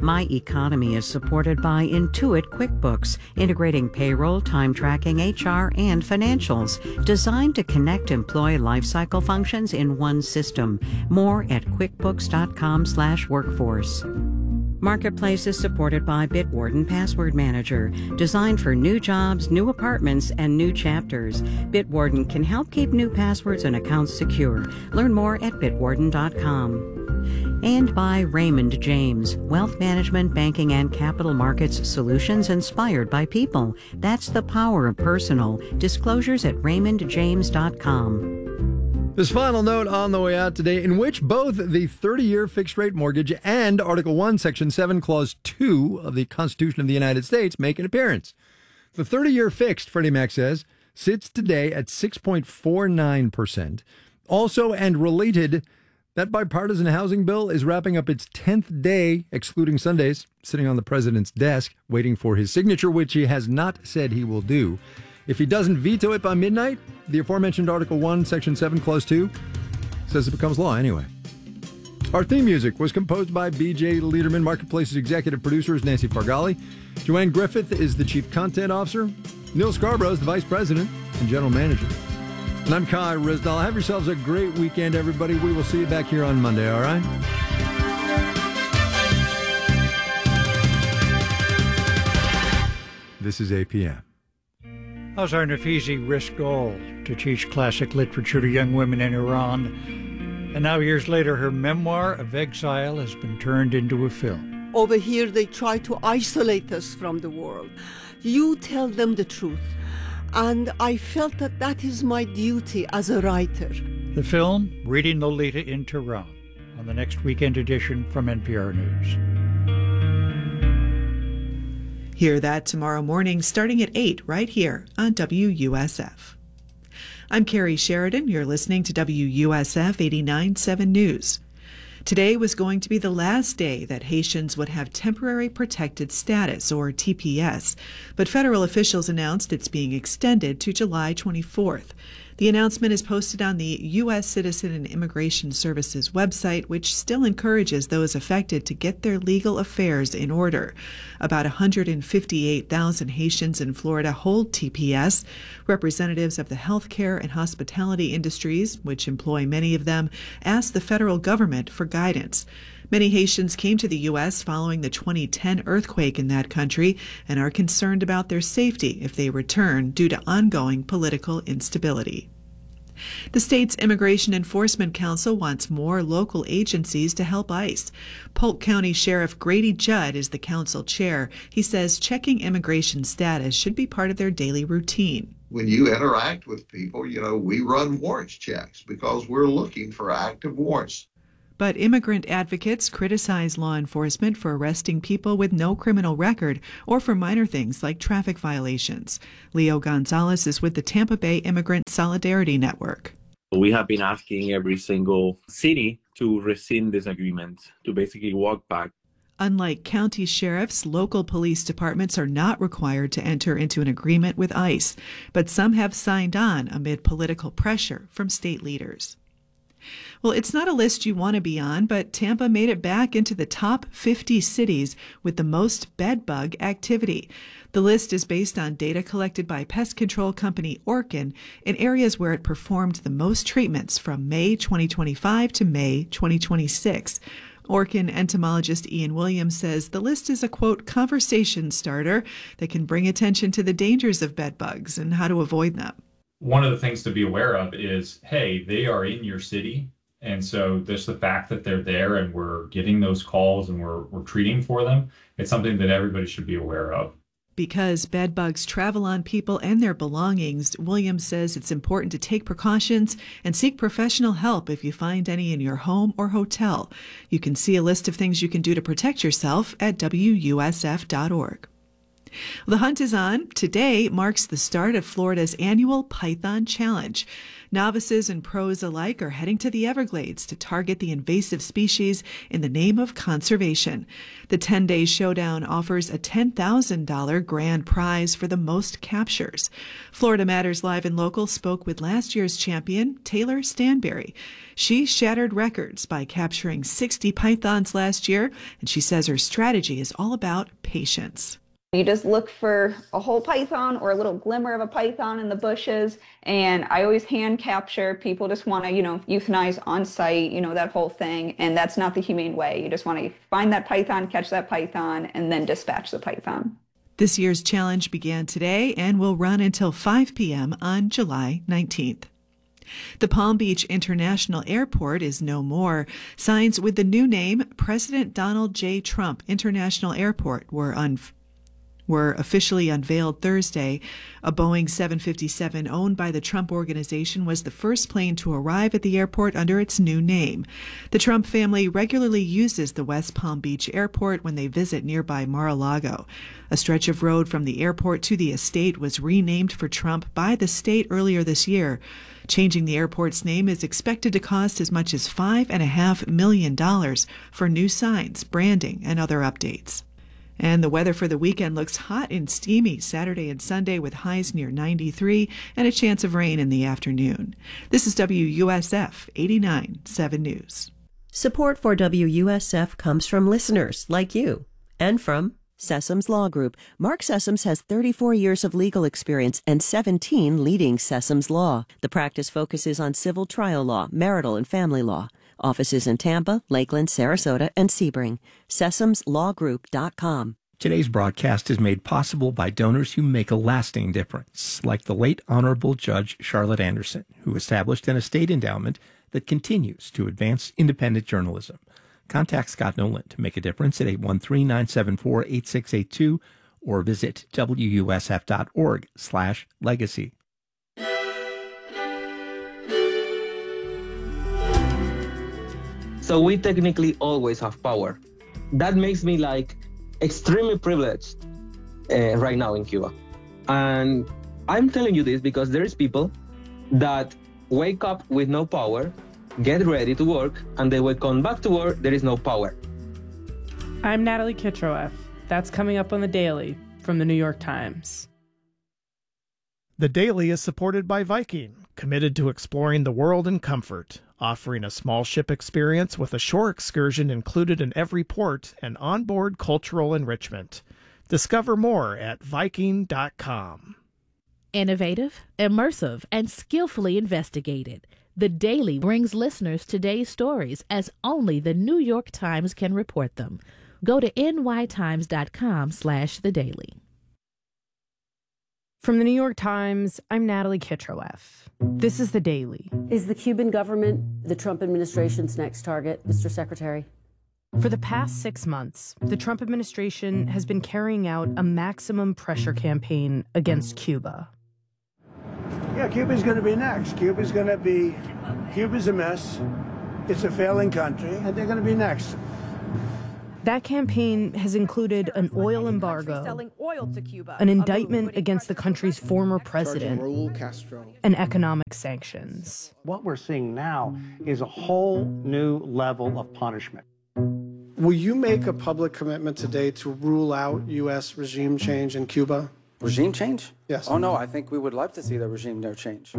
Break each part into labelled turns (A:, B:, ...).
A: My Economy is supported by Intuit QuickBooks, integrating payroll, time tracking, HR, and financials, designed to connect employee lifecycle functions in one system. More at quickbooks.com/workforce. Marketplace is supported by Bitwarden Password Manager, designed for new jobs, new apartments, and new chapters. Bitwarden can help keep new passwords and accounts secure. Learn more at bitwarden.com. And by Raymond James, wealth management, banking, and capital markets solutions inspired by people. That's the power of personal. Disclosures at raymondjames.com.
B: This final note on the way out today, in which both the 30-year fixed-rate mortgage and Article 1, Section 7, Clause 2 of the Constitution of the United States make an appearance. The 30-year fixed, Freddie Mac says, sits today at 6.49%. Also and related, that bipartisan housing bill is wrapping up its 10th day, excluding Sundays, sitting on the president's desk, waiting for his signature, which he has not said he will do. If he doesn't veto it by midnight, the aforementioned Article 1, Section 7, Clause 2 says it becomes law anyway. Our theme music was composed by B.J. Liederman. Marketplace's executive producer is Nancy Fargali. Joanne Griffith is the chief content officer. Neil Scarborough is the vice president and general manager. And I'm Kai Rizdal. Have yourselves a great weekend, everybody. We will see you back here on Monday, all right? This is APM.
C: Azar Nafizi risked all to teach classic literature to young women in Iran, and now years later her memoir of exile has been turned into a film.
D: Over here they try to isolate us from the world. You tell them the truth, and I felt that that is my duty as a writer.
C: The film, Reading Lolita in Tehran, on the next weekend edition from NPR News.
E: Hear that tomorrow morning starting at 8 right here on WUSF. I'm Carrie Sheridan. You're listening to WUSF 89.7 News. Today was going to be the last day that Haitians would have temporary protected status, or TPS, but federal officials announced it's being extended to July 24th. The announcement is posted on the U.S. Citizen and Immigration Services website, which still encourages those affected to get their legal affairs in order. About 158,000 Haitians in Florida hold TPS. Representatives of the healthcare and hospitality industries, which employ many of them, asked the federal government for guidance. Many Haitians came to the U.S. following the 2010 earthquake in that country and are concerned about their safety if they return due to ongoing political instability. The state's Immigration Enforcement Council wants more local agencies to help ICE. Polk County Sheriff Grady Judd is the council chair. He says checking immigration status should be part of their daily routine.
F: When you interact with people, we run warrants checks because we're looking for active warrants.
E: But immigrant advocates criticize law enforcement for arresting people with no criminal record or for minor things like traffic violations. Leo Gonzalez is with the Tampa Bay Immigrant Solidarity Network.
G: We have been asking every single city to rescind this agreement, to basically walk back.
E: Unlike county sheriffs, local police departments are not required to enter into an agreement with ICE, but some have signed on amid political pressure from state leaders. Well, it's not a list you want to be on, but Tampa made it back into the top 50 cities with the most bed bug activity. The list is based on data collected by pest control company Orkin in areas where it performed the most treatments from May 2025 to May 2026. Orkin entomologist Ian Williams says the list is a, quote, conversation starter that can bring attention to the dangers of bed bugs and how to avoid them.
H: One of the things to be aware of is, hey, they are in your city. And so just the fact that they're there and we're getting those calls and we're treating for them, it's something that everybody should be aware of.
E: Because bed bugs travel on people and their belongings, Williams says it's important to take precautions and seek professional help if you find any in your home or hotel. You can see a list of things you can do to protect yourself at WUSF.org. The hunt is on. Today marks the start of Florida's annual Python Challenge. Novices and pros alike are heading to the Everglades to target the invasive species in the name of conservation. The 10-day showdown offers a $10,000 grand prize for the most captures. Florida Matters Live and Local spoke with last year's champion, Taylor Stanberry. She shattered records by capturing 60 pythons last year, and she says her strategy is all about patience.
I: You just look for a whole python or a little glimmer of a python in the bushes. And I always hand capture. People just want to, euthanize on site, that whole thing. And that's not the humane way. You just want to find that python, catch that python, and then dispatch the python.
E: This year's challenge began today and will run until 5 p.m. on July 19th. The Palm Beach International Airport is no more. Signs with the new name, President Donald J. Trump International Airport, were officially unveiled Thursday. A Boeing 757 owned by the Trump Organization was the first plane to arrive at the airport under its new name. The Trump family regularly uses the West Palm Beach Airport when they visit nearby Mar-a-Lago. A stretch of road from the airport to the estate was renamed for Trump by the state earlier this year. Changing the airport's name is expected to cost as much as $5.5 million for new signs, branding, and other updates. And the weather for the weekend looks hot and steamy Saturday and Sunday with highs near 93 and a chance of rain in the afternoon. This is WUSF 89.7 News.
J: Support for WUSF comes from listeners like you and from Sessoms Law Group. Mark Sessoms has 34 years of legal experience and 17 leading Sessoms Law. The practice focuses on civil trial law, marital and family law. Offices in Tampa, Lakeland, Sarasota, and Sebring. SessomsLawGroup.com.
K: Today's broadcast is made possible by donors who make a lasting difference, like the late Honorable Judge Charlotte Anderson, who established an estate endowment that continues to advance independent journalism. Contact Scott Nolan to make a difference at 813-974-8682 or visit wusf.org/legacy.
L: So we technically always have power. That makes me extremely privileged right now in Cuba. And I'm telling you this because there is people that wake up with no power, get ready to work, and they will come back to work, there is no power.
M: I'm Natalie Kitroeff. That's coming up on The Daily from The New York Times.
N: The Daily is supported by Viking, committed to exploring the world in comfort, offering a small ship experience with a shore excursion included in every port and onboard cultural enrichment. Discover more at Viking.com.
O: Innovative, immersive, and skillfully investigated. The Daily brings listeners today's stories as only the New York Times can report them. Go to nytimes.com/thedaily.
M: From The New York Times, I'm Natalie Kitroeff. This is The Daily.
P: Is the Cuban government the Trump administration's next target, Mr. Secretary?
M: For the past 6 months, the Trump administration has been carrying out a maximum pressure campaign against Cuba.
Q: Yeah, Cuba's going to be next. Cuba's a mess. It's a failing country, and they're going to be next.
M: That campaign has included an oil embargo, an indictment against the country's former president, and economic sanctions.
R: What we're seeing now is a whole new level of punishment.
S: Will you make a public commitment today to rule out U.S. regime change in Cuba?
T: Regime change?
S: Yes.
T: Oh, no, I think we would love to see the regime there change.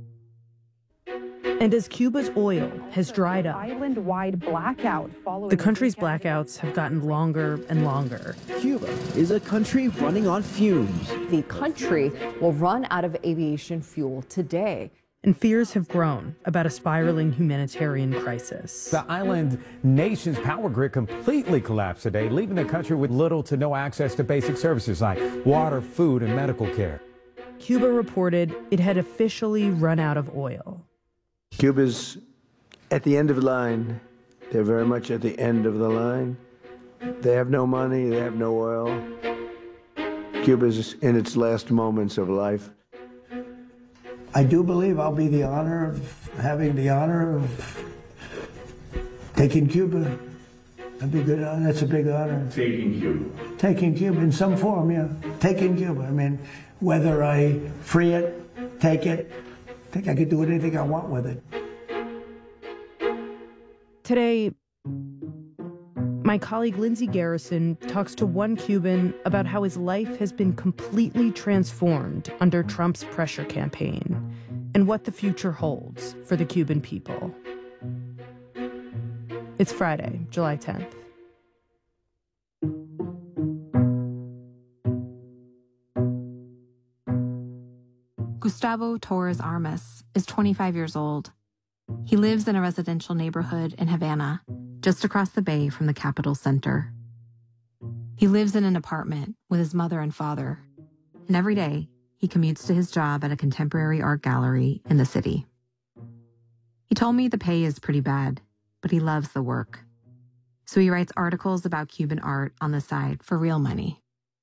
M: And as Cuba's oil has dried up,
U: island-wide blackout following
M: the country's blackouts have gotten longer and longer.
V: Cuba is a country running on fumes.
W: The country will run out of aviation fuel today.
M: And fears have grown about a spiraling humanitarian crisis.
X: The island nation's power grid completely collapsed today, leaving the country with little to no access to basic services like water, food, and medical care.
M: Cuba reported it had officially run out of oil.
Y: Cuba's at the end of the line. They're very much at the end of the line. They have no money, they have no oil. Cuba's in its last moments of life.
Q: I do believe I'll be having the honor of taking Cuba That'd be good. That's a big honor.
A: Taking Cuba.
Q: Taking Cuba in some form, yeah. Taking Cuba. I mean, whether I free it, take it, I think I could do anything I want with it.
M: Today, my colleague Lindsay Garrison talks to one Cuban about how his life has been completely transformed under Trump's pressure campaign and what the future holds for the Cuban people. It's Friday, July 10th.
B: Gustavo Torres Armas is 25 years old. He lives in a residential neighborhood in Havana, just across the bay from the Capitol Center. He lives in an apartment with his mother and father, and every day he commutes to his job at a contemporary art gallery in the city. He told me the pay is pretty bad, but he loves the work. So he writes articles about Cuban art on the side for real money.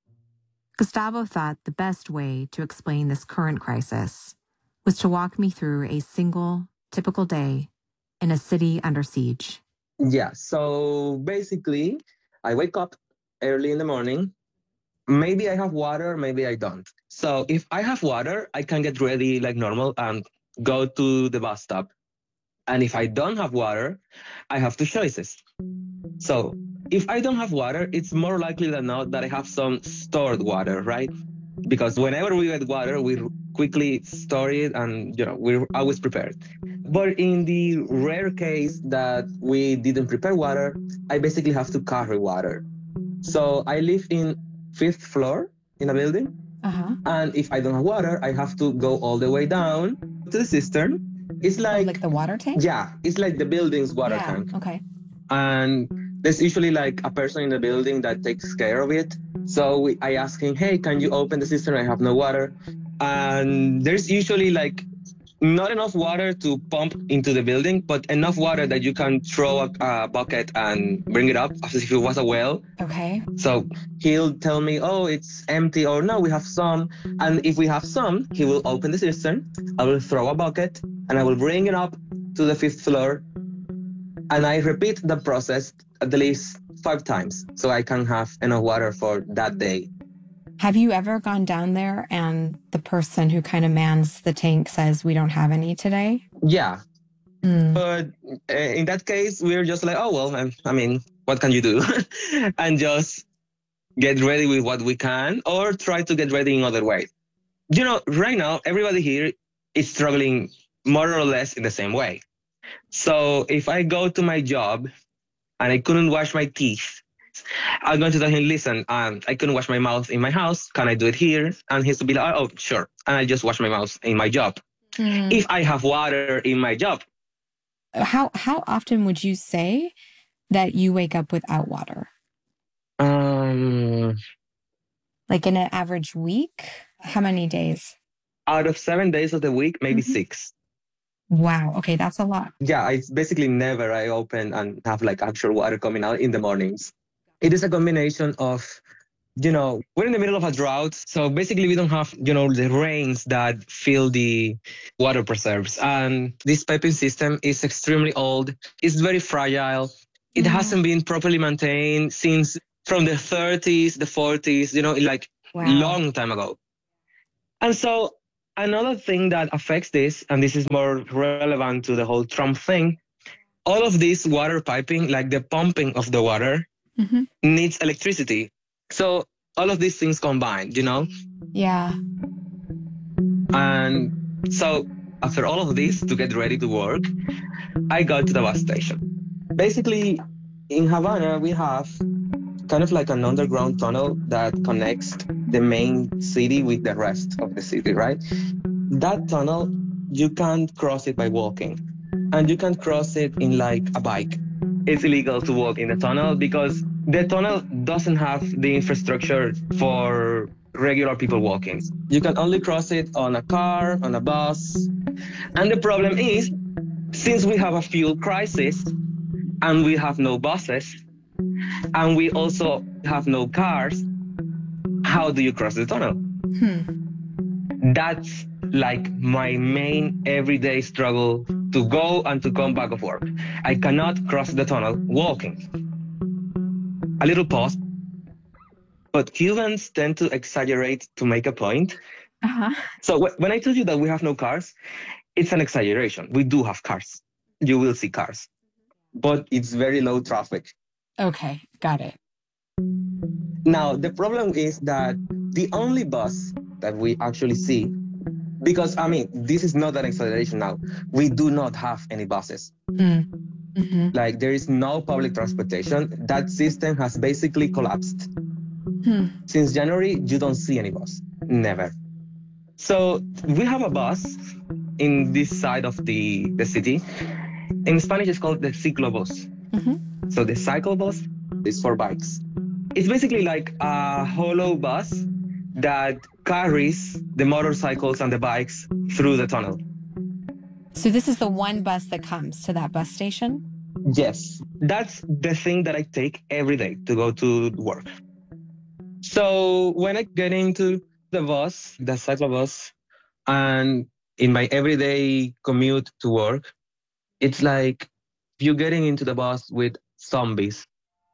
B: Gustavo thought the best way to explain this current crisis was to walk me through a single, typical day in a city under siege.
L: Yeah, so basically, I wake up early in the morning. Maybe I have water, maybe I don't. So if I have water, I can get ready like normal and go to the bus stop. And if I don't have water, I have two choices. So if I don't have water, it's more likely than not that I have some stored water, right? Because whenever we get water, we quickly store it and, we're always prepared. But in the rare case that we didn't prepare water, I basically have to carry water. So I live in 5th floor in a building. And if I don't have water, I have to go all the way down to the cistern. It's like
C: the water tank?
L: Yeah, it's like the building's water tank.
C: Okay.
L: And there's usually like a person in the building that takes care of it. So I ask him, hey, can you open the cistern? I have no water. And there's usually like not enough water to pump into the building, but enough water that you can throw a bucket and bring it up as if it was a well.
C: Okay.
L: So he'll tell me, oh, it's empty, or no, we have some. And if we have some, he will open the cistern. I will throw a bucket and I will bring it up to the 5th floor. And I repeat the process at least 5 times so I can have enough water for that day.
C: Have you ever gone down there and the person who kind of mans the tank says, we don't have any today?
L: Yeah. But in that case, we're just like, oh, well, I mean, what can you do? And just get ready with what we can or try to get ready in other ways. Right now, everybody here is struggling more or less in the same way. So if I go to my job and I couldn't wash my teeth, I'm going to tell him, listen, I couldn't wash my mouth in my house. Can I do it here? And he's to be like, oh, sure. And I just wash my mouth in my job. If I have water in my job.
C: How often would you say that you wake up without water? Like in an average week? How many days?
L: Out of 7 days of the week, maybe 6.
C: Wow. Okay, that's a lot.
L: Yeah, it's basically never I open and have like actual water coming out in the mornings. It is a combination of, we're in the middle of a drought. So basically we don't have, the rains that fill the water reserves. And this piping system is extremely old. It's very fragile. It hasn't been properly maintained since from the 30s, the 40s, long time ago. And so another thing that affects this, and this is more relevant to the whole Trump thing, all of this water piping, like the pumping of the water, needs electricity. So all of these things combined,
C: Yeah.
L: And so after all of this, to get ready to work, I go to the bus station. Basically, in Havana, we have kind of like an underground tunnel that connects the main city with the rest of the city, right? That tunnel, you can't cross it by walking. And you can cross it in like a bike. It's illegal to walk in the tunnel because the tunnel doesn't have the infrastructure for regular people walking. You can only cross it on a car, on a bus. And the problem is, since we have a fuel crisis and we have no buses, and we also have no cars, how do you cross the tunnel? That's like my main everyday struggle to go and to come back of work. I cannot cross the tunnel walking. a little pause. But Cubans tend to exaggerate to make a point. So when I told you that we have no cars, it's an exaggeration. We do have cars. You will see cars. But it's very low traffic.
C: Okay, got it.
L: Now, the problem is that the only bus that we actually see, because, I mean, this is not an exaggeration now. We do not have any buses. Like, there is no public transportation. That system has basically collapsed. Since January, you don't see any bus. Never. So we have a bus in this side of the city. In Spanish, it's called the ciclobus. So the cycle bus is for bikes. It's basically like a hollow bus that carries the motorcycles and the bikes through the tunnel.
C: So this is the one bus that comes to that bus station?
L: Yes, that's the thing that I take every day to go to work. So when I get into the bus, the cycle bus, and in my everyday commute to work, it's like you're getting into the bus with zombies.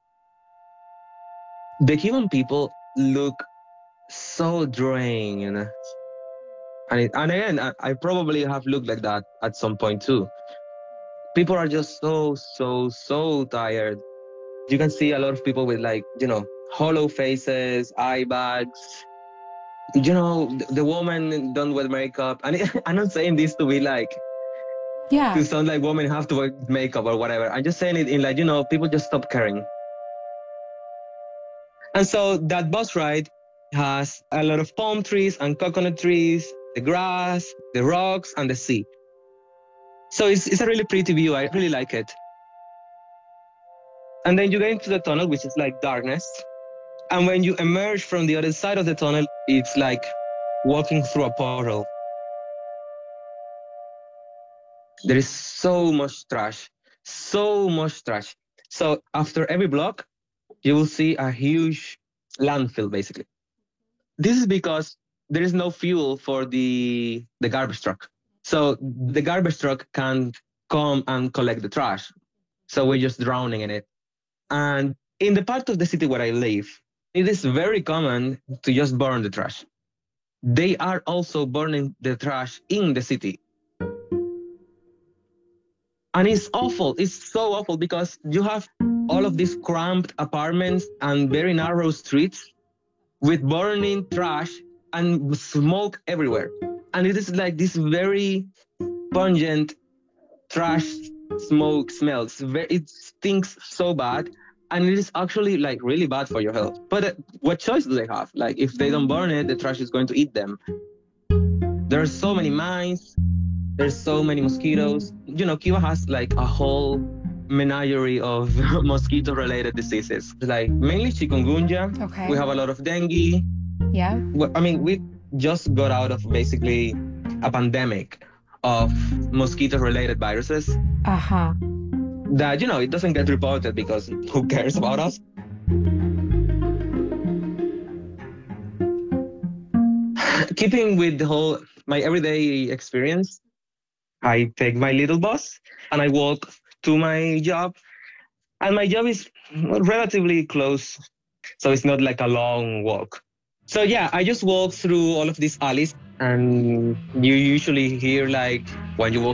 L: The Cuban people look so drained, you know? And again, I probably have looked like that at some point too. People are just so tired. You can see a lot of people with, like, you know, hollow faces, eye bags. You know, the woman don't wear makeup. And I'm not saying this to be like, to sound like women have to wear makeup or whatever. I'm just saying it in, like, you know, people just stop caring. And so that bus ride has a lot of palm trees and coconut trees, the grass, the rocks, and the sea. So it's a really pretty view. I really like it. And then you get into the tunnel, which is like darkness. And when you emerge from the other side of the tunnel, it's like walking through a portal. There is so much trash, so much trash. So after every block, you will see a huge landfill, basically. This is because there is no fuel for the garbage truck. So the garbage truck can't come and collect the trash. So we're just drowning in it. And in the part of the city where I live, it is very common to just burn the trash. They are also burning the trash in the city. And it's awful. It's so awful because you have all of these cramped apartments and very narrow streets with burning trash and smoke everywhere. And it is like this very pungent trash smoke smell. It stinks so bad. And it is actually like really bad for your health. But what choice do they have? Like, if they don't burn it, the trash is going to eat them. There are so many mines. There's so many mosquitoes. You know, Cuba has like a whole menagerie of mosquito-related diseases. Like mainly chikungunya.
C: Okay.
L: We have a lot of dengue.
C: Yeah.
L: I mean, we just got out of basically a pandemic of mosquito-related viruses. That, you know, it doesn't get reported because who cares about us? Keeping with the whole, my everyday experience, I take my little bus and I walk to my job. And my job is relatively close, so it's not like a long walk. So yeah, I just walk through all of these alleys, and you usually hear, like, when you walk